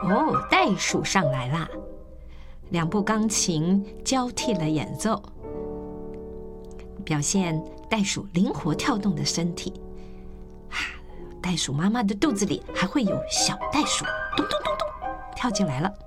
哦，袋鼠上来啦！两部钢琴交替了演奏，表现袋鼠灵活跳动的身体。袋鼠妈妈的肚子里还会有小袋鼠，咚咚咚咚跳进来了。